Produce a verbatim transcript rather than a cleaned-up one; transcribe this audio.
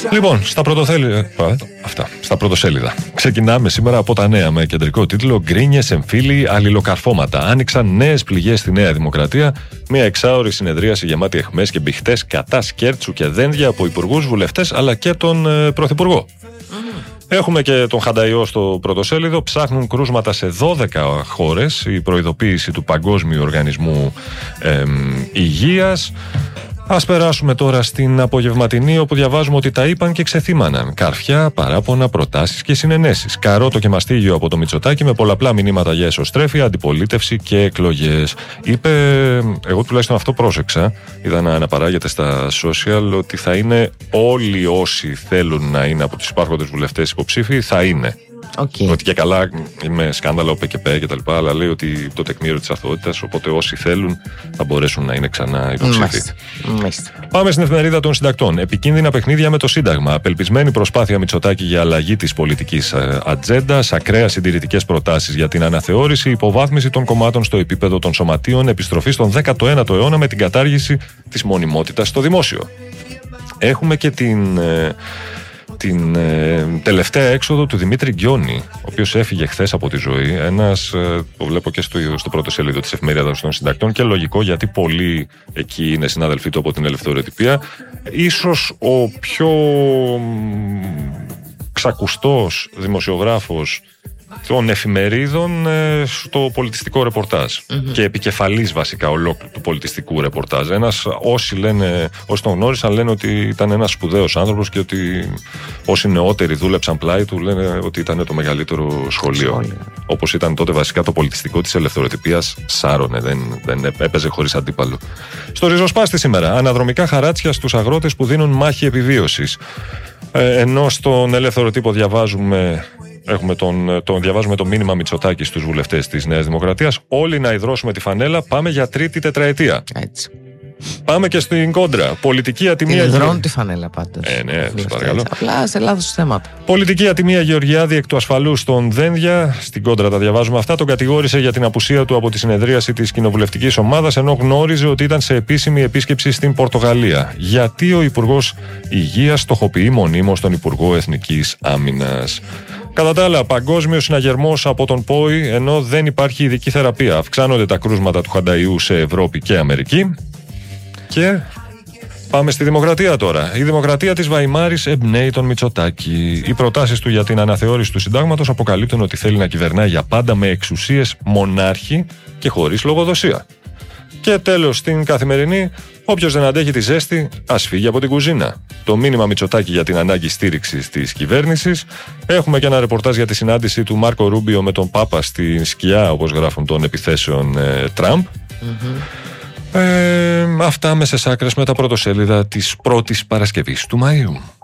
Λοιπόν, στα πρωτοσέλιδα. Αυτά. Στα πρωτοσέλιδα. Ξεκινάμε σήμερα από τα νέα με κεντρικό τίτλο «Γκρίνιες, εμφύλοι, αλληλοκαρφώματα». Άνοιξαν νέες πληγές στη Νέα Δημοκρατία. Μια εξάωρη συνεδρίαση γεμάτη αιχμές και μπιχτές κατά σκέρτσου και δένδια από υπουργούς, βουλευτές αλλά και τον ε, πρωθυπουργό. Mm. Έχουμε και τον Χανταϊό στο πρωτοσέλιδο. Ψάχνουν κρούσματα σε δώδεκα χώρες. Η προειδοποίηση του Παγκόσμιου Οργανισμού ε, Υγείας. Ας περάσουμε τώρα στην απογευματινή, όπου διαβάζουμε ότι τα είπαν και ξεθύμαναν. Καρφιά, παράπονα, προτάσεις και συνενέσεις. Καρότο και μαστίγιο από το Μητσοτάκη με πολλαπλά μηνύματα για εσωστρέφεια, αντιπολίτευση και εκλογές. Είπε, εγώ τουλάχιστον αυτό πρόσεξα, είδα να αναπαράγεται στα social, ότι θα είναι όλοι όσοι θέλουν να είναι από τους υπάρχοντες βουλευτές υποψήφοι, θα είναι. Okay. Ότι και καλά είμαι σκάνδαλο, ΠΚΠ και τα λοιπά, αλλά λέει ότι το τεκμήριο της αθωότητας, οπότε όσοι θέλουν θα μπορέσουν να είναι ξανά υποψήφοι. Πάμε στην εφημερίδα των συντακτών. Επικίνδυνα παιχνίδια με το Σύνταγμα. Απελπισμένη προσπάθεια Μητσοτάκη για αλλαγή της πολιτικής ατζέντας, ακραία συντηρητικές προτάσεις για την αναθεώρηση, υποβάθμιση των κομμάτων στο επίπεδο των σωματείων, επιστροφή στον δέκατο ένατο αιώνα με την κατάργηση της μονιμότητας στο δημόσιο. Έχουμε και την. την ε, τελευταία έξοδο του Δημήτρη Γκιόνη, ο οποίος έφυγε χθες από τη ζωή. Ένας, ε, το βλέπω και στο, στο πρώτο σελίδο της εφημερίδας των συντακτών, και λογικό, γιατί πολλοί εκεί είναι συνάδελφοί του από την ελευθεροτυπία. Ίσως ο πιο ξακουστός δημοσιογράφος των εφημερίδων ε, στο πολιτιστικό ρεπορτάζ mm-hmm. και επικεφαλής βασικά ολόκληρου του πολιτιστικού ρεπορτάζ. Ένας, όσοι, λένε, όσοι τον γνώρισαν λένε ότι ήταν ένας σπουδαίος άνθρωπος και ότι όσοι νεότεροι δούλεψαν πλάι του λένε ότι ήταν το μεγαλύτερο σχολείο. Σχόλιο. Όπως ήταν τότε βασικά το πολιτιστικό της ελευθεροτυπίας, σάρωνε, δεν, δεν έπαιζε χωρίς αντίπαλο. Στο ριζοσπάστη σήμερα, αναδρομικά χαράτσια στους αγρότες που δίνουν μάχη επιβίωσης. Ε, ενώ στον ελεύθερο τύπο διαβάζουμε Έχουμε τον, τον, διαβάζουμε το μήνυμα Μητσοτάκη στους βουλευτές της Νέας Δημοκρατίας. Όλοι να ιδρώσουμε τη φανέλα, πάμε για τρίτη τετραετία. Έτσι. Πάμε και στην κόντρα. Πολιτική ατιμία. Ιδρώνουν τη φανέλα πάντως. Ε, ναι, σας παρακαλώ. Απλά σε λάθος θέματα. Πολιτική ατιμία Γεωργιάδη εκ του ασφαλού στον Δένδια. Στην κόντρα τα διαβάζουμε αυτά. Τον κατηγόρησε για την απουσία του από τη συνεδρίαση της κοινοβουλευτικής ομάδας, ενώ γνώριζε ότι ήταν σε επίσημη επίσκεψη στην Πορτογαλία. Γιατί ο Υπουργός Υγείας στοχοποιεί μονίμως τον Υπουργό Εθνικής Άμυνας. Κατά τα άλλα, παγκόσμιος συναγερμός από τον ΠΟΗ, ενώ δεν υπάρχει ειδική θεραπεία. Αυξάνονται τα κρούσματα του Χανταϊού σε Ευρώπη και Αμερική. Και πάμε στη Δημοκρατία τώρα. Η Δημοκρατία της Βαϊμάρης εμπνέει τον Μητσοτάκη. Οι προτάσεις του για την αναθεώρηση του συντάγματος αποκαλύπτουν ότι θέλει να κυβερνάει για πάντα με εξουσίες μονάρχη και χωρίς λογοδοσία. Και τέλος, στην Καθημερινή, όποιος δεν αντέχει τη ζέστη, ας φύγει από την κουζίνα. Το μήνυμα Μητσοτάκη για την ανάγκη στήριξης της κυβέρνησης. Έχουμε και ένα ρεπορτάζ για τη συνάντηση του Μάρκο Ρούμπιο με τον Πάπα στη σκιά, όπως γράφουν, των επιθέσεων ε, Τραμπ. Mm-hmm. Ε, αυτά μέσες άκρες με τα πρωτοσέλιδα της πρώτης Παρασκευής του Μαΐου.